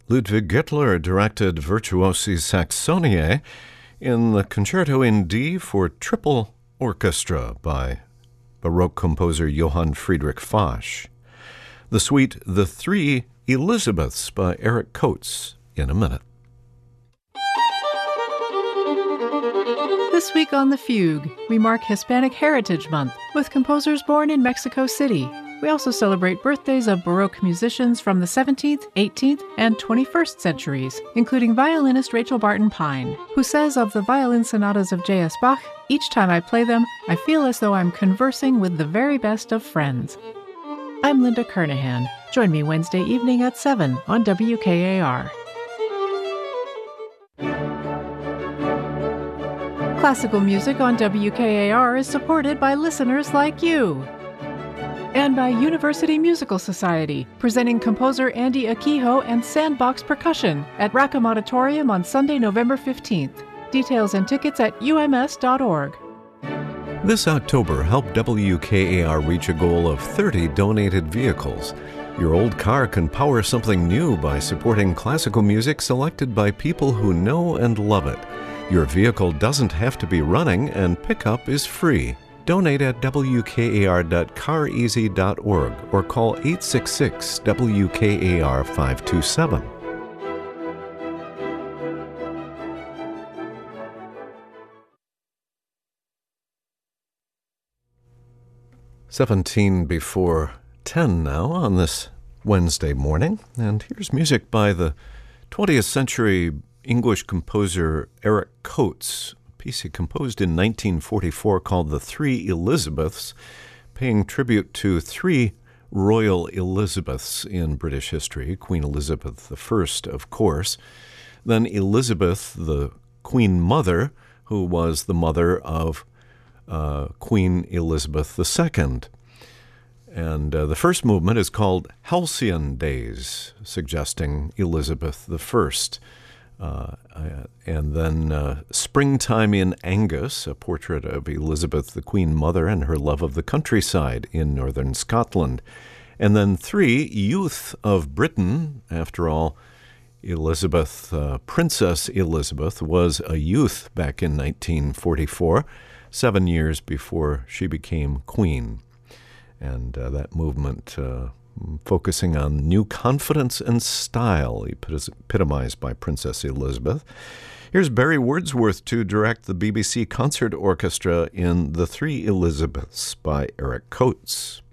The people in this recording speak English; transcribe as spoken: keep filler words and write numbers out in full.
Ludwig Gittler directed Virtuosi Saxoniae in the Concerto in D for Triple Orchestra by Baroque composer Johann Friedrich Fasch. The suite The Three Elizabeths by Eric Coates in a minute. This week on The Fugue, we mark Hispanic Heritage Month with composers born in Mexico City. We also celebrate birthdays of Baroque musicians from the seventeenth, eighteenth, and twenty-first centuries, including violinist Rachel Barton Pine, who says of the violin sonatas of J S Bach, "Each time I play them, I feel as though I'm conversing with the very best of friends." I'm Linda Kernahan. Join me Wednesday evening at seven on W K A R. Classical music on W K A R is supported by listeners like you. And by University Musical Society, presenting composer Andy Akiho and Sandbox Percussion at Rackham Auditorium on Sunday, November fifteenth. Details and tickets at U M S dot org. This October, help W K A R reach a goal of thirty donated vehicles. Your old car can power something new by supporting classical music selected by people who know and love it. Your vehicle doesn't have to be running, and pickup is free. Donate at W K A R dot car easy dot org or call eight six six W K A R five two seven. Seventeen before ten now on this Wednesday morning, and here's music by the twentieth century English composer Eric Coates. Piece he composed in nineteen forty-four called The Three Elizabeths, paying tribute to three royal Elizabeths in British history. Queen Elizabeth the First, of course, then Elizabeth, the Queen Mother, who was the mother of uh, Queen Elizabeth the Second. And uh, the first movement is called Halcyon Days, suggesting Elizabeth the First. Uh, and then uh, Springtime in Angus, a portrait of Elizabeth, the Queen Mother, and her love of the countryside in northern Scotland. And then three, Youth of Britain. After all, Elizabeth, uh, Princess Elizabeth, was a youth back in nineteen forty-four, seven years before she became queen. And uh, that movement uh, focusing on new confidence and style, epitomized by Princess Elizabeth. Here's Barry Wordsworth to direct the B B C Concert Orchestra in The Three Elizabeths by Eric Coates.